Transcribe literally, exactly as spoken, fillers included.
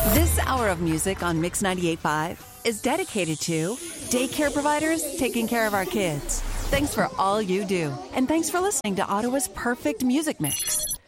This hour of music on Mix ninety-eight point five is dedicated to daycare providers taking care of our kids. Thanks for all you do, and thanks for listening to Ottawa's perfect music mix.